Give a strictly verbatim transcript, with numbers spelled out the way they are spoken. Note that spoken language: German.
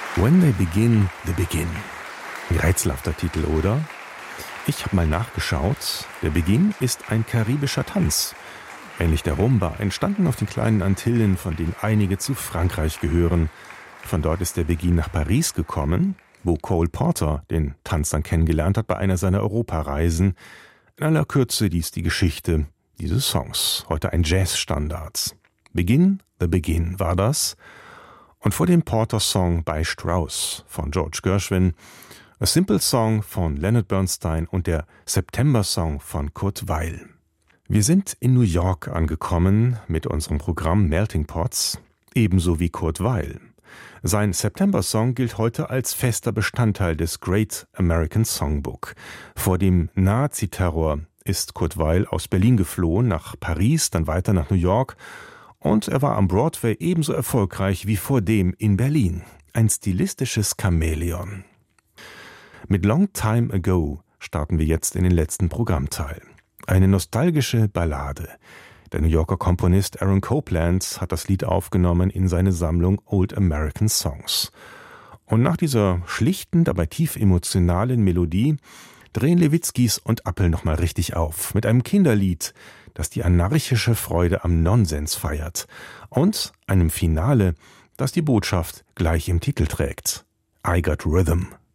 When They Begin, They Begin. Ein rätselhafter Titel, oder? Ich habe mal nachgeschaut. Der Begin ist ein karibischer Tanz. Ähnlich der Rumba, entstanden auf den kleinen Antillen, von denen einige zu Frankreich gehören. Von dort ist der Begin nach Paris gekommen, wo Cole Porter den Tanz dann kennengelernt hat bei einer seiner Europareisen. In aller Kürze dies die Geschichte dieses Songs, heute ein Jazzstandard. Begin, The Begin war das. Und vor dem Porter-Song bei Strauss von George Gershwin, A Simple Song von Leonard Bernstein und der September-Song von Kurt Weill. Wir sind in New York angekommen mit unserem Programm Melting Pots, ebenso wie Kurt Weill. Sein September-Song gilt heute als fester Bestandteil des Great American Songbook. Vor dem Nazi-Terror ist Kurt Weill aus Berlin geflohen, nach Paris, dann weiter nach New York, und er war am Broadway ebenso erfolgreich wie vor dem in Berlin. Ein stilistisches Chamäleon. Mit Long Time Ago starten wir jetzt in den letzten Programmteil. Eine nostalgische Ballade. Der New Yorker Komponist Aaron Copland hat das Lied aufgenommen in seine Sammlung Old American Songs. Und nach dieser schlichten, dabei tief emotionalen Melodie drehen Lewitzkis und Appel nochmal richtig auf. Mit einem Kinderlied, das die anarchische Freude am Nonsens feiert. Und einem Finale, das die Botschaft gleich im Titel trägt. I Got Rhythm.